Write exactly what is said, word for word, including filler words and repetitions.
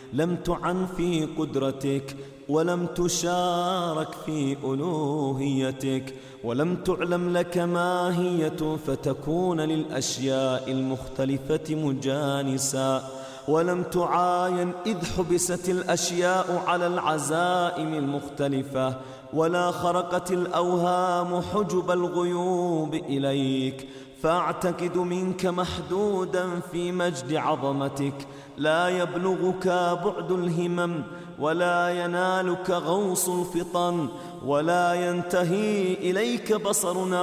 لم تعن في قدرتك ولم تشارك في ألوهيتك ولم تعلم لك ماهية فتكون للأشياء المختلفة مجانسا ولم تعاين إذ حبست الأشياء على العزائم المختلفة ولا خرقت الأوهام حجب الغيوب إليك فأعتقد منك محدودا في مجد عظمتك لا يبلغك بعد الهمم ولا ينالك غوص الفطن ولا ينتهي إليك بصرنا